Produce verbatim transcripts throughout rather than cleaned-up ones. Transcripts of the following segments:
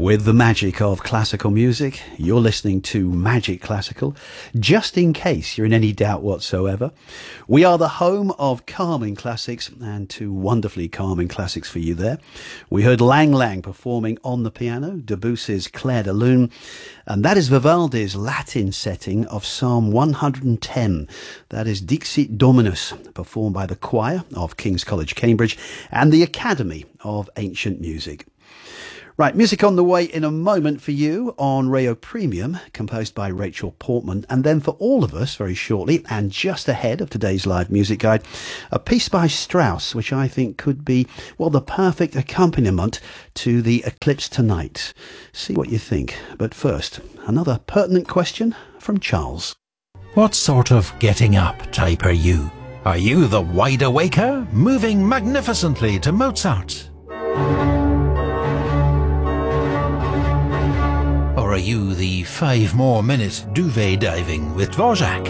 With the magic of classical music, you're listening to Magic Classical, just in case you're in any doubt whatsoever. We are the home of calming classics, and two wonderfully calming classics for you there. We heard Lang Lang performing on the piano, Debussy's Clair de Lune, and that is Vivaldi's Latin setting of Psalm one hundred ten. That is Dixit Dominus, performed by the choir of King's College, Cambridge, and the Academy of Ancient Music. Right, music on the way in a moment for you on Rayo Premium, composed by Rachel Portman. And then for all of us, very shortly, and just ahead of today's live music guide, a piece by Strauss, which I think could be, well, the perfect accompaniment to the Eclipse Tonight. See what you think. But first, another pertinent question from Charles. What sort of getting up type are you? Are you the wide awaker, moving magnificently to Mozart? Or are you the five more minute duvet diving with Dvorak?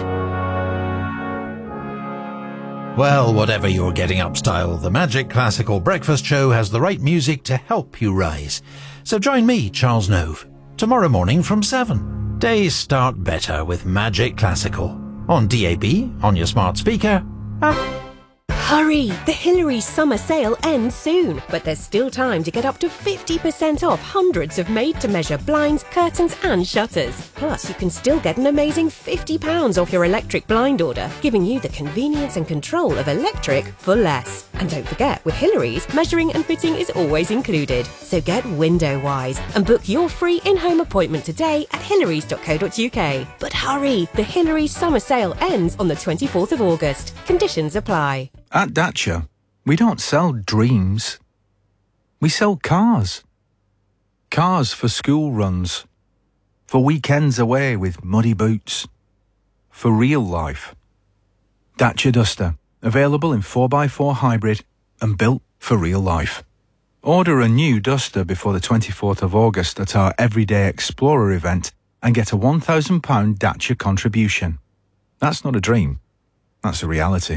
Well, whatever your getting up style, the Magic Classical Breakfast Show has the right music to help you rise. So join me, Charles Nove, tomorrow morning from seven. Days start better with Magic Classical. On D A B, on your smart speaker, and... Hurry! The Hillary's summer sale ends soon, but there's still time to get up to fifty percent off hundreds of made-to-measure blinds, curtains and shutters. Plus, you can still get an amazing fifty pounds off your electric blind order, giving you the convenience and control of electric for less. And don't forget, with Hillary's, measuring and fitting is always included. So get window-wise and book your free in-home appointment today at hillarys dot co dot uk. But hurry! The Hillary's summer sale ends on the twenty-fourth of August. Conditions apply. At Dacia, we don't sell dreams. We sell cars. Cars for school runs. For weekends away with muddy boots. For real life. Dacia Duster, available in four by four hybrid and built for real life. Order a new Duster before the twenty-fourth of August at our Everyday Explorer event and get a one thousand pounds Dacia contribution. That's not a dream. That's a reality.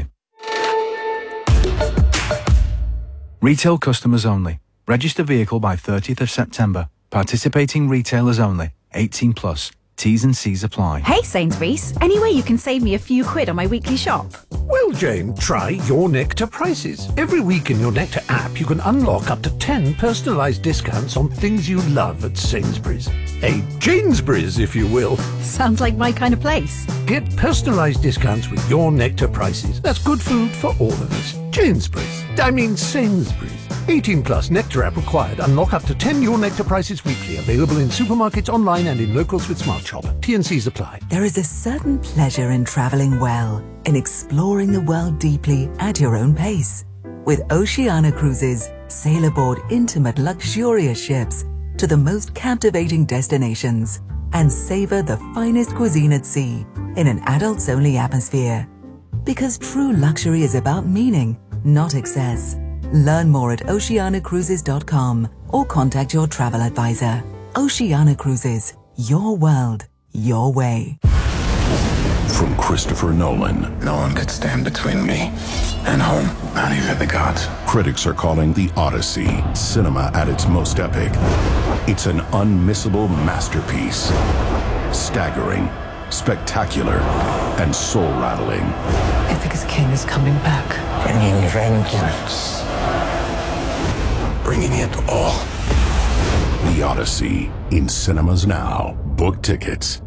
Retail customers only. Register vehicle by thirtieth of September. Participating retailers only. eighteen plus. T's and C's apply. Hey Sainsbury's, any way you can save me a few quid on my weekly shop? Well, Jane, try Your Nectar Prices. Every week in Your Nectar app, you can unlock up to ten personalised discounts on things you love at Sainsbury's. A Janesbury's, if you will. Sounds like my kind of place. Get personalised discounts with Your Nectar Prices. That's good food for all of us. Janesbury's. I mean Sainsbury's. eighteen plus, Nectar app required. Unlock up to ten Your Nectar Prices weekly. Available in supermarkets, online and in locals with Smart Shop. T and C's apply. There is a certain pleasure in travelling well, in exploring the world deeply at your own pace. With Oceania Cruises, sail aboard intimate, luxurious ships to the most captivating destinations and savour the finest cuisine at sea in an adults-only atmosphere. Because true luxury is about meaning, not excess. Learn more at oceania cruises dot com or contact your travel advisor. Oceania Cruises, your world, your way. From Christopher Nolan. No one could stand between me and home, not even the gods. Critics are calling The Odyssey cinema at its most epic. It's an unmissable masterpiece. Staggering, spectacular, and soul-rattling. Ithaca's king is coming back. Bringing vengeance. Bringing it all. The Odyssey, in cinemas now. Book tickets.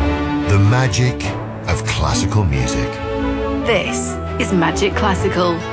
The magic of classical music. This is Magic Classical.